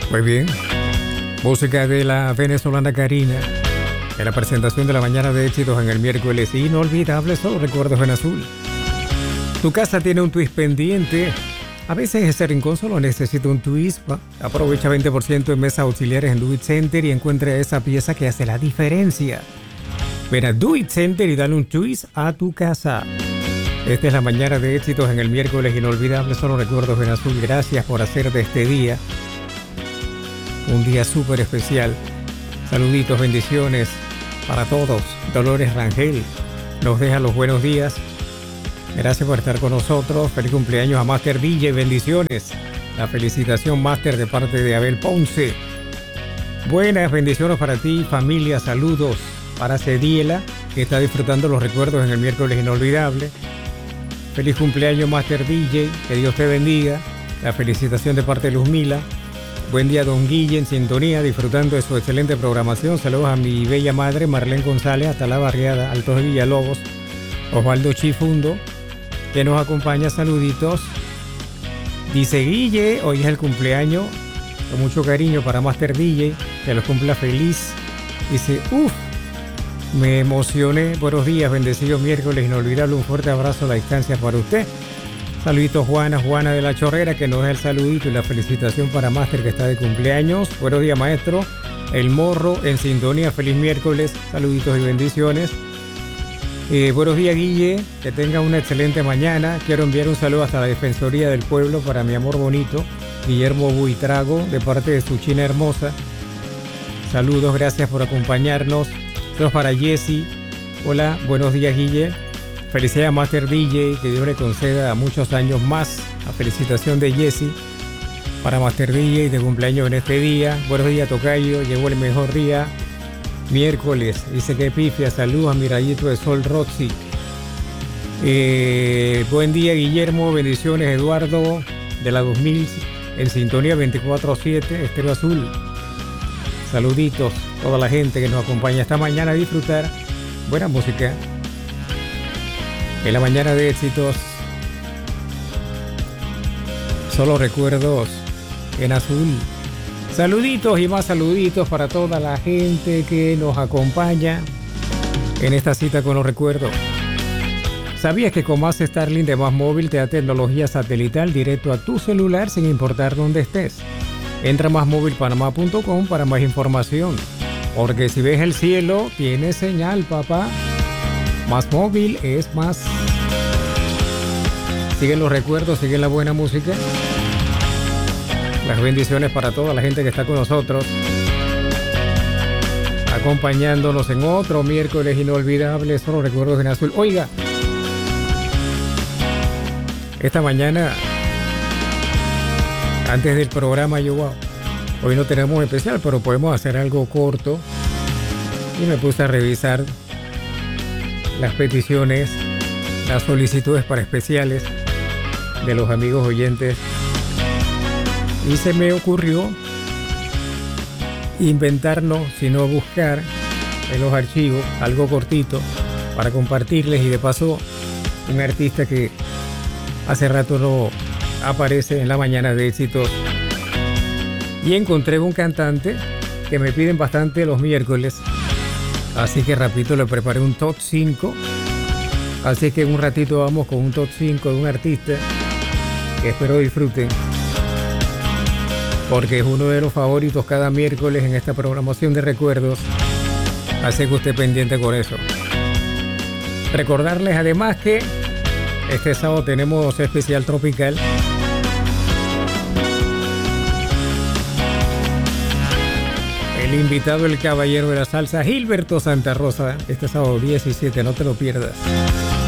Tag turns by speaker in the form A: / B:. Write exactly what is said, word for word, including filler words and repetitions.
A: Muy bien. Música de la venezolana Karina. En la presentación de la mañana de éxitos en el miércoles inolvidables, solo recuerdos en azul. Tu casa tiene un twist pendiente. A veces ese rincón solo necesita un twist. Aprovecha veinte por ciento en mesas auxiliares en Do It Center y encuentra esa pieza que hace la diferencia. Ven a Do It Center y dale un twist a tu casa. Esta es la mañana de éxitos en el miércoles inolvidable, solo recuerdos en azul. Gracias por hacer de este día un día súper especial. Saluditos, bendiciones para todos. Dolores Rangel nos deja los buenos días. Gracias por estar con nosotros. Feliz cumpleaños a Master D J. Bendiciones. La felicitación Master de parte de Abel Ponce. Buenas bendiciones para ti, familia. Saludos para Cediela, que está disfrutando los recuerdos en el miércoles inolvidable. Feliz cumpleaños Master D J. Que Dios te bendiga. La felicitación de parte de Luzmila. Buen día, don Guille, en sintonía, disfrutando de su excelente programación. Saludos a mi bella madre, Marlene González, hasta la barriada, Altos de Villalobos. Osvaldo Chifundo, que nos acompaña, saluditos. Dice Guille, hoy es el cumpleaños, con mucho cariño para Master D J, que los cumpla feliz. Dice, uff, me emocioné. Buenos días, bendecido miércoles inolvidable, un fuerte abrazo a la distancia para usted. Saluditos Juana, Juana de la Chorrera, que nos da el saludito y la felicitación para Master, que está de cumpleaños. Buenos días, maestro. El Morro en sintonía, feliz miércoles. Saluditos y bendiciones. Eh, buenos días, Guille, que tenga una excelente mañana. Quiero enviar un saludo hasta la Defensoría del Pueblo para mi amor bonito, Guillermo Buitrago, de parte de su china hermosa. Saludos, gracias por acompañarnos. Saludos para Jessy. Hola, buenos días, Guille. Felicidades a Master D J, que Dios le conceda muchos años más. La felicitación de Jessy para Master D J de cumpleaños en este día. Buenos días, tocayo, llegó el mejor día. Miércoles, dice que pifia. Saludos a mi rayito de sol Roxy. Eh, buen día, Guillermo, bendiciones, Eduardo de la dos mil en sintonía veinticuatro siete, Estéreo Azul. Saluditos a toda la gente que nos acompaña esta mañana a disfrutar buena música. En la mañana de éxitos, solo recuerdos en azul. Saluditos y más saluditos para toda la gente que nos acompaña en esta cita con los recuerdos. ¿Sabías que con Más Starlink de Más Móvil te da tecnología satelital directo a tu celular sin importar dónde estés? Entra a más móvil panamá punto com para más información. Porque si ves el cielo, tiene señal, papá. Más móvil es más. Siguen los recuerdos, siguen la buena música. Las bendiciones para toda la gente que está con nosotros, acompañándonos en otro miércoles inolvidable, solo recuerdos en azul. Oiga, esta mañana, antes del programa, yo, wow, hoy no tenemos especial, pero podemos hacer algo corto. Y me puse a revisar las peticiones, las solicitudes para especiales de los amigos oyentes. Y se me ocurrió inventarnos, sino buscar en los archivos algo cortito para compartirles, y de paso un artista que hace rato no aparece en la mañana de éxitos. Y encontré un cantante que me piden bastante los miércoles, así que rapidito le preparé un top cinco. Así que en un ratito vamos con un top cinco de un artista que espero disfruten, porque es uno de los favoritos cada miércoles en esta programación de recuerdos. Así que usted pendiente con eso. Recordarles además que este sábado tenemos especial tropical. El invitado, el caballero de la salsa, Gilberto Santa Rosa, este sábado diecisiete, no te lo pierdas.